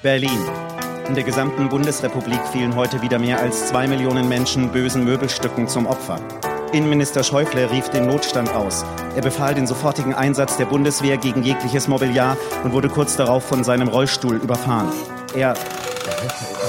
Berlin. In der gesamten Bundesrepublik fielen heute wieder mehr als 2 Millionen Menschen bösen Möbelstücken zum Opfer. Innenminister Schäuble rief den Notstand aus. Er befahl den sofortigen Einsatz der Bundeswehr gegen jegliches Mobiliar und wurde kurz darauf von seinem Rollstuhl überfahren.